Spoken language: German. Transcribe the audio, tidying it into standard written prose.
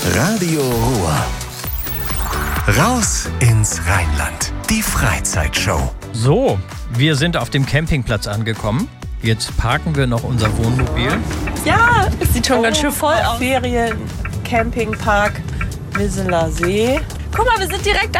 Radio Ruhr. Raus ins Rheinland. Die Freizeitshow. So, wir sind auf dem Campingplatz angekommen. Jetzt parken wir noch unser Wohnmobil. Ja, es sieht schon ganz schön voll aus. Ferien, Campingpark, Wisseler See. Guck mal, wir sind direkt